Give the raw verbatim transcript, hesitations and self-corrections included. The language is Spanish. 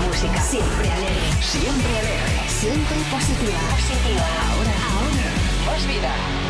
música. Siempre alegre. Siempre alegre. Siempre positiva. Positiva. Ahora, Ahora. más vida.